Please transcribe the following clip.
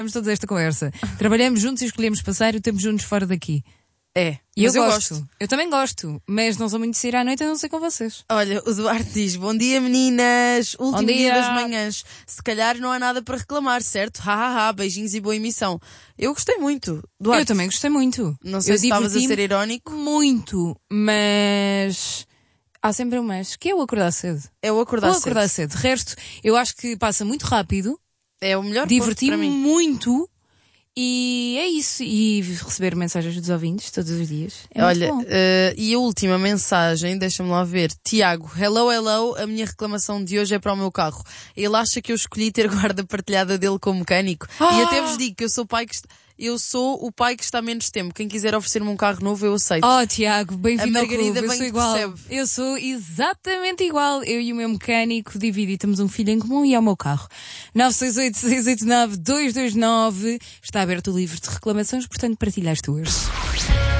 Temos toda esta conversa. Trabalhamos juntos e escolhemos passar o tempo juntos fora daqui. É, E mas eu gosto. Eu também gosto, mas não sou muito de sair à noite, a não ser com vocês. Olha, o Duarte diz: bom dia, meninas. Último Bom dia dia. das manhãs. Se calhar não há nada para reclamar, certo? Beijinhos e boa emissão. Eu gostei muito, Duarte. Eu também gostei muito. Não sei Eu se estavas a diverti-me ser irónico. muito, mas há sempre um mas, que é o acordar cedo. É o acordar Ou acordar cedo. De resto, eu acho que passa muito rápido, É o melhor ponto diverti-me para mim. muito e é isso. E receber mensagens dos ouvintes todos os dias. É Olha, muito bom. e a última mensagem, deixa-me lá ver. Tiago, hello, a minha reclamação de hoje é para o meu carro. Ele acha que eu escolhi ter guarda partilhada dele como mecânico. E até vos digo que eu sou o pai que está menos tempo. Quem quiser oferecer-me um carro novo, eu aceito. Oh, Tiago, bem-vindo A ao clube. Margarida Eu bem sou que igual. percebe. Eu sou exatamente igual. Eu e o meu mecânico dividimos, temos um filho em comum e é o meu carro. 968-689-229. Está aberto o livro de reclamações, portanto partilha as tuas.